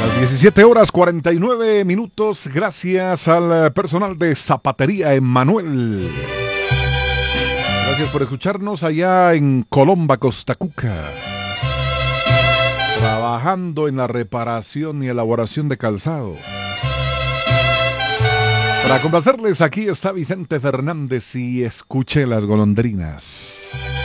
Las 17 horas 49 minutos, gracias al personal de Zapatería Emmanuel. Gracias por escucharnos allá en Colomba, Costa Cuca. Trabajando en la reparación y elaboración de calzado. Para complacerles, aquí está Vicente Fernández y escuche las golondrinas.